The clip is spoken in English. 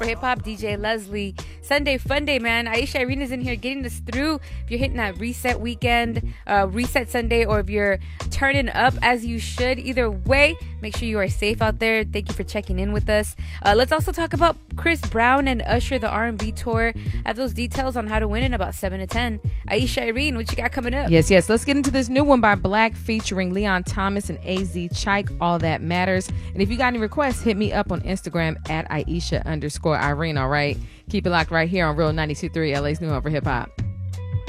for Hip Hop, DJ Leslie. Sunday fun day, man. Aisha Irene is in here getting us through. If you're hitting that reset weekend, reset Sunday, or if you're turning up as you should, either way, make sure you are safe out there. Thank you for checking in with us. Let's also talk about Chris Brown and Usher, the R&B tour. I have those details on how to win in about 7 to 10. Aisha Irene, what you got coming up? Yes. Let's get into this new one by Black featuring Leon Thomas and AZ Chike, All That Matters. And if you got any requests, hit me up on Instagram at Aisha_Irene. All right. Keep it locked right here on Real 92.3, LA's new home for hip hop.